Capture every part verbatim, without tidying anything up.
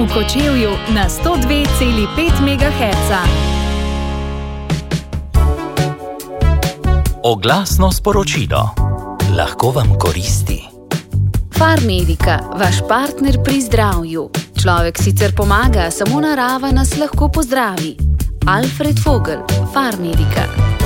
v Kočevju na sto dve celi pet megaherca. Oglasno sporočilo. Lahko vam koristi. Farmedika, vaš partner pri zdravju. Človek sicer pomaga, samo narava nas lahko pozdravi. Alfred Vogel, Farmedika.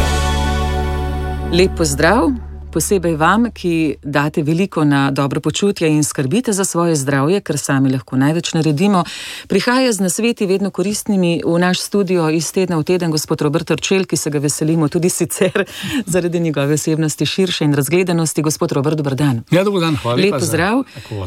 Lep pozdrav, posebej vam, ki date veliko na dobro počutje in skrbite za svoje zdravje, ker sami lahko največ naredimo. Prihaja z nasveti vedno koristnimi v naš studio iz tedna v teden gospod Robert Terčelj, ki se ga veselimo tudi sicer zaradi njegove osebnosti širše in razgledanosti. Gospod Robert, dober dan. Ja, dober dan, hvala lepa. Lep pozdrav.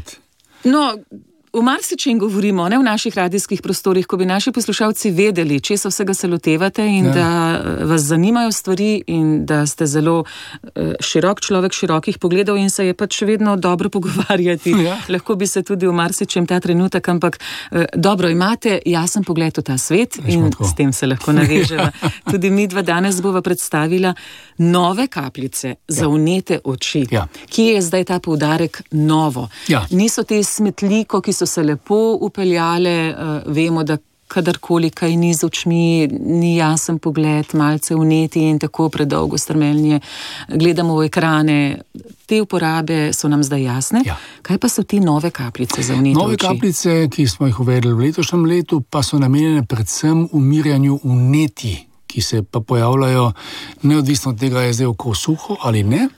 No, v marsičem govorimo, ne v naših radijskih prostorih, ko bi naši poslušalci vedeli, česa vsega se lotevate in ja. da vas zanimajo stvari in da ste zelo uh, širok človek širokih pogledov in se je pač vedno dobro pogovarjati. Ja. Lahko bi se tudi v marsičem ta trenutek, ampak uh, dobro, imate jasen pogled v ta svet in s tem se lahko naveževa. Tudi mi dva danes bova predstavila nove kapljice za ja. vnete oči. Ja. Kje je zdaj ta poudarek novo? Ja. Niso te smetliko, ki so se lepo upeljale, uh, vemo, da kadarkoli kaj ni z očmi, ni jasen pogled, malce vneti in tako predolgo strmelnje gledamo v ekrane. Te uporabe so nam zdaj jasne. Ja. Kaj pa so te nove kapljice za vnete nove oči? Nove kapljice, ki smo jih uvedli v letošnjem letu, pa so namenjene predvsem umirjanju vnetij, ki se pa pojavljajo neodvisno od tega, je zdaj oko suho ali ne.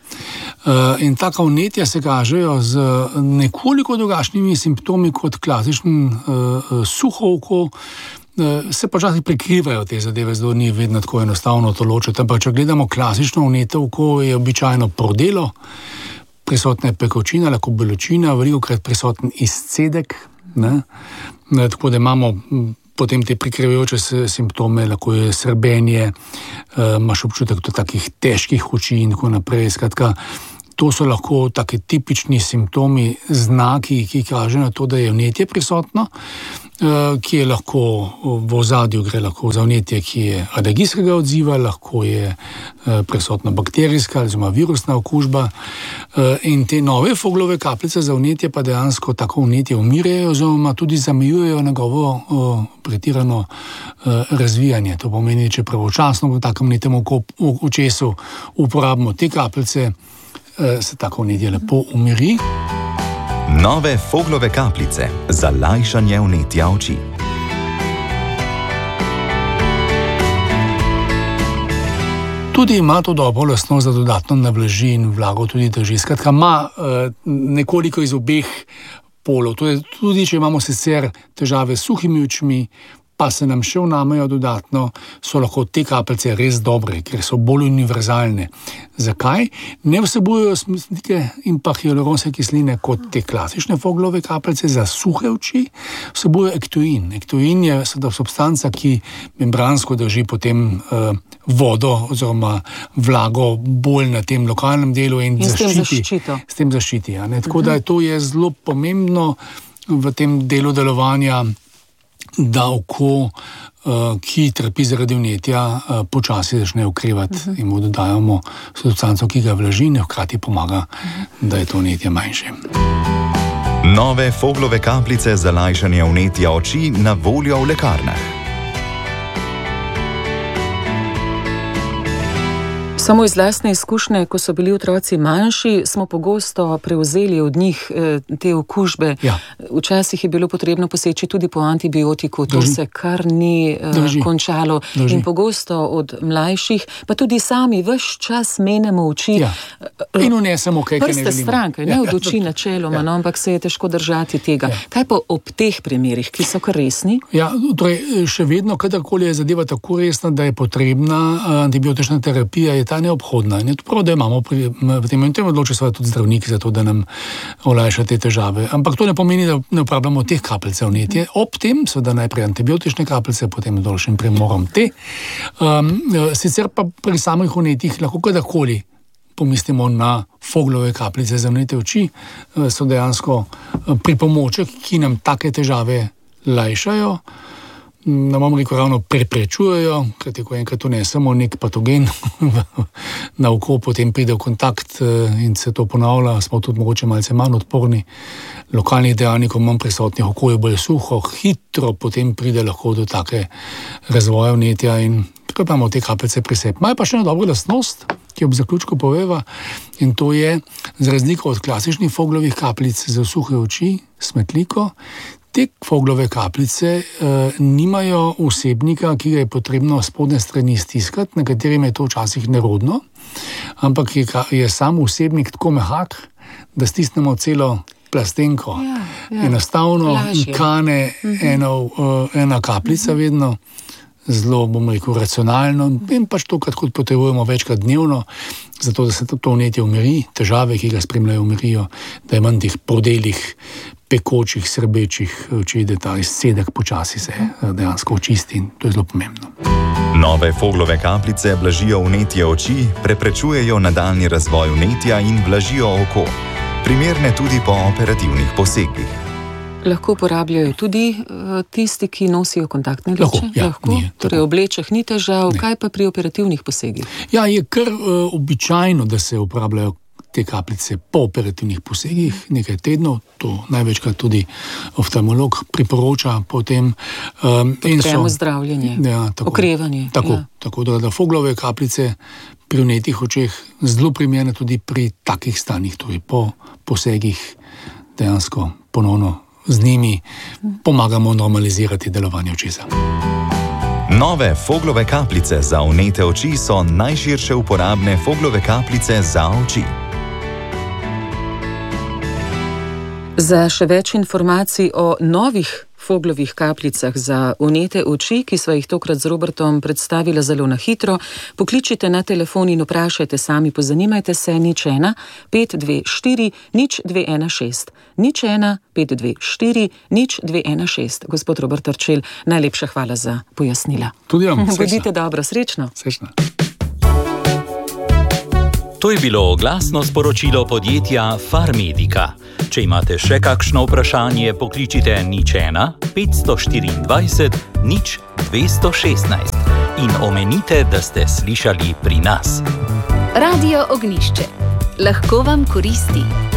In taka vnetja se kažejo z nekoliko drugačnimi simptomi kot klasičen uh, suho oko. Uh, se pa včasih prekrivajo te zadeve, zato ni vedno tako enostavno to ločiti. Ampak če gledamo klasično vneto oko, je običajno prodelo, prisotna je pekočina, lahko bolečina, velikokrat prisoten izcedek, ne? Ne, tako da imamo potem te prikrivajoče se simptome, lahko je srbenje, uh, imaš občutek do takih težkih oči in tako naprej. Skratka, to so lahko taki tipični simptomi, znaki, ki kažejo na to, da je vnetje prisotno, uh, ki je lahko v ozadju, gre lahko za vnetje, ki je alergijskega odziva, lahko je uh, prisotna bakterijska oziroma virusna okužba. Uh, in te nove Vogelove kapljice za vnetje pa dejansko tako vnetje umirjajo, oziroma tudi zamejujejo njegovo uh, pretirano uh, razvijanje. To pomeni, če pravočasno v takem vnetem očesu uporabimo te kapljice, se tako vnetje lepo umiri. Nove Vogelove kapljice za lajšanje vnetja oči. Tudi ima to dobro lastnost, da dodatno navlaži in vlago tudi drži. Skratka, ima uh, nekoliko iz obeh polov. Tudi, tudi če imamo sicer težave s suhimi očmi, pa se nam še vnamejo dodatno, so lahko te kapljice res dobre, ker so bolj univerzalne. Zakaj? Ne vsebujejo smetnike in pa hialuronske kisline kot te klasične Vogelove kapljice za suhe oči, vsebujejo ektoin. Ektoin je substanca, ki membransko drži potem uh, vodo oziroma vlago bolj na tem lokalnem delu in, in zaščiti. S tem zaščiti. Ja, ne? Tako uh-huh. da to je zelo pomembno v tem delu delovanja, da oko, ki trpi zaradi vnetja, počasi začne okrevati uh-huh. in mu dodajamo substanco, ki ga vlaži in hkrati pomaga, uh-huh. da je to vnetje manjše. Nove Vogelove kapljice za lajšanje vnetja oči na voljo v lekarnah. Samo iz lastne izkušnje, ko so bili otroci manjši, smo pogosto prevzeli od njih eh, te okužbe. Ja. Včasih je bilo potrebno poseči tudi po antibiotiku, to Drži. se kar ni eh, končalo. Drži. In pogosto od mlajših, pa tudi sami ves čas menemo oči. Ja. In vnesemo kaj, kaj ne želimo. Prste stranke, ne ja. od oči načeloma, ja. no, ampak se je težko držati tega. Ja. Kaj pa ob teh primerih, ki so kar resni? Ja, torej, še vedno, kadarkoli je zadeva tako resna, da je potrebna antibiotična terapija, je ta neobhodna. In je to prav, da imamo pri, v tem momentu odloči seveda tudi zdravniki za to, da nam olajša te težave. Ampak to ne pomeni, da ne uporabljamo teh kapljice vnetje. Ob tem seveda najprej antibiotične kapljice, potem določenim premorom te. Um, sicer pa pri samih vnetjih lahko kadarkoli pomislimo na Vogelove kapljice za vnete oči, so dejansko pripomoček, ki nam take težave lajšajo. ne bom rekel ravno preprečujejo, kajti ko enkrat vnesemo nek patogen na oko, potem pride v kontakt in se to ponavlja, smo tudi mogoče malce manj odporni, lokalnih dejavnikov manj prisotnih, oko je bolj suho, hitro potem pride lahko do take razvoja vnetja in tako imamo te kapljice pri sebi. Imajo pa še eno dobro lastnost, ki ob zaključku poveva, in to je, za razliko od klasičnih Foglovih kapljic za suhe oči, smetliko, te Foglove kapljice eh, nimajo vsebnika, ki ga je potrebno spodnje strani stiskati, na katerim je to včasih nerodno, ampak je, je sam vsebnik tako mehak, da stisnemo celo plastenko. Ja, ja. Enostavno kane eno, uh, ena kapljica vedno, zelo, bom rekel, racionalno in pač to, kot potrebujemo večkrat dnevno, zato da se to, to vnetje umiri, težave, ki ga spremljajo, umirijo, da je manj teh podelih, pekočih, srbečih oči, da ta izcedek počasi se dejansko očisti in to je zelo pomembno. Nove Foglove kapljice blažijo vnetje oči, preprečujejo nadaljnji razvoj vnetja in blažijo oko. Primerne tudi po operativnih posegih. Lahko uporabljajo tudi uh, tisti, ki nosijo kontaktne leče? Lahko, ja. Lahko? Nije, torej oblečeh ni težav, ne. Kaj pa pri operativnih posegih? Ja, je kar uh, običajno, da se uporabljajo te kapljice po operativnih posegih, nekaj tednov, to največkrat tudi oftalmolog priporoča potem. Um, Podpremo zdravljenje, ja, tako, okrevanje. Tako, ja. tako da, da Foglove kapljice pri vnetih očeh zelo primerne tudi pri takih stanjih, torej po posegih dejansko ponovno z njimi pomagamo normalizirati delovanje očesa. Nove Foglove kapljice za vnete oči so najširše uporabne Foglove kapljice za oči. Za še več informacij o novih Foglovih kapljicah za vnete oči, ki sva jih tokrat z Robertom predstavila zelo na hitro, pokličite na telefon in vprašajte sami, pozanimajte se nič ena pet dve štiri nič dve ena šest. Nič ena pet dve štiri nič dve ena šest. Gospod Robert Terčelj, najlepša hvala za pojasnila. Tudi vam, srečno. Bodite dobro, srečno. Srečno. To je bilo oglasno sporočilo podjetja Farmedika. Če imate še kakšno vprašanje, pokličite nič ena pet štiriindvajset nič dvesto šestnajst in omenite, da ste slišali pri nas. Radio Ognjišče. Lahko vam koristi.